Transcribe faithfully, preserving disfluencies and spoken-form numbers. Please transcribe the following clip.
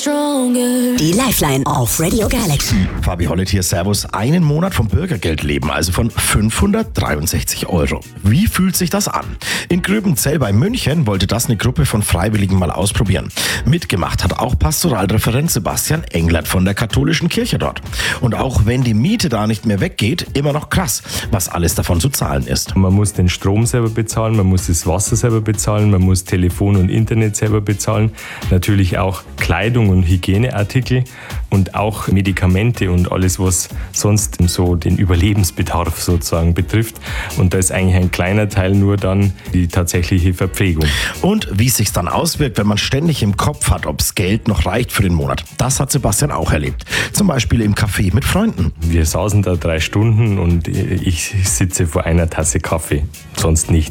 stronger. Die Lifeline auf Radio Galaxy. Fabi Hollet hier, servus. Einen Monat vom Bürgergeld leben, also von fünfhundertdreiundsechzig Euro. Wie fühlt sich das an? In Gröbenzell bei München wollte das eine Gruppe von Freiwilligen mal ausprobieren. Mitgemacht hat auch Pastoralreferent Sebastian Englert von der katholischen Kirche dort. Und auch wenn die Miete da nicht mehr weggeht, immer noch krass, was alles davon zu zahlen ist. Man muss den Strom selber bezahlen, man muss das Wasser selber bezahlen, man muss Telefon und Internet selber bezahlen. Natürlich auch Kleidung und Hygieneartikel und auch Medikamente und alles, was sonst so den Überlebensbedarf sozusagen betrifft. Und da ist eigentlich ein kleiner Teil nur dann die tatsächliche Verpflegung. Und wie es sich dann auswirkt, wenn man ständig im Kopf hat, ob das Geld noch reicht für den Monat. Das hat Sebastian auch erlebt. Zum Beispiel im Café mit Freunden. Wir saßen da drei Stunden und ich sitze vor einer Tasse Kaffee, sonst nicht.